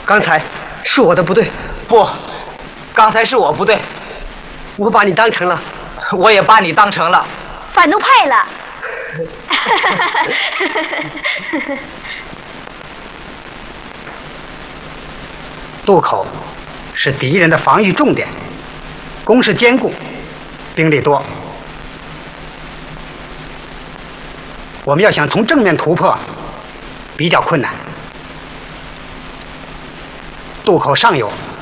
刚才是我的不对。 不，刚才是我不对。 我把你当成了， 我也把你当成了反动派了。 渡口是敌人的防御重点，攻势坚固，兵力多。我们要想从正面突破，比较困难。渡口上游